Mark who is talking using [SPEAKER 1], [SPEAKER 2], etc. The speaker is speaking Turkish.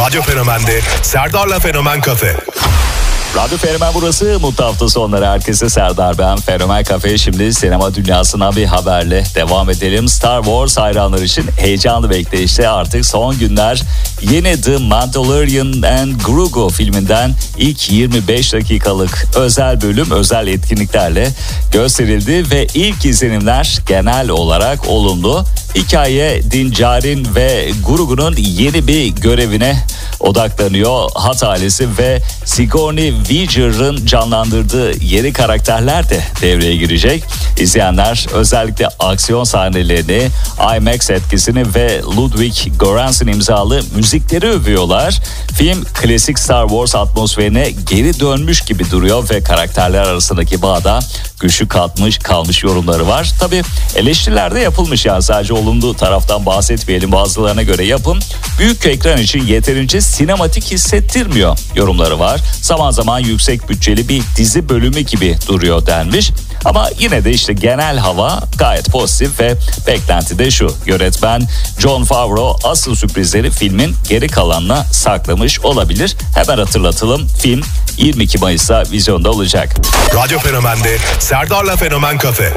[SPEAKER 1] Radyo Fenomen'de Serdar'la Fenomen Kafe.
[SPEAKER 2] Radyo Fenomen burası. Mutlu hafta sonları herkese. Serdar ben. Fenomen Kafe. Şimdi sinema dünyasına bir haberle devam edelim. Star Wars hayranlar için heyecanlı bekleyişte artık son günler yeni The Mandalorian and Grogu filminden ilk 25 dakikalık özel bölüm özel etkinliklerle gösterildi ve ilk izlenimler genel olarak olumlu. Hikaye Din Djarin ve Grogu'nun yeni bir görevine odaklanıyor. Hat ailesi ve Sigourney Weaver'ın canlandırdığı yeni karakterler de devreye girecek. İzleyenler özellikle aksiyon sahnelerini, IMAX etkisini ve Ludwig Göransson imzalı müzikleri övüyorlar. Film klasik Star Wars atmosferine geri dönmüş gibi duruyor ve karakterler arasındaki bağda güçlü kalmış yorumları var. Tabii eleştiriler de yapılmış, yani sadece olumlu taraftan bahsetmeyelim. Bazılarına göre yapım büyük ekran için yeterince sinematik hissettirmiyor yorumları var. Zaman zaman yüksek bütçeli bir dizi bölümü gibi duruyor denmiş. Ama yine de işte genel hava gayet pozitif ve beklenti de şu: yönetmen Jon Favreau asıl sürprizleri filmin geri kalanına saklamış olabilir. Hemen hatırlatalım, film 22 Mayıs'ta vizyonda olacak.
[SPEAKER 1] Radyo Fenomen'de Serdar'la Fenomen Kafe.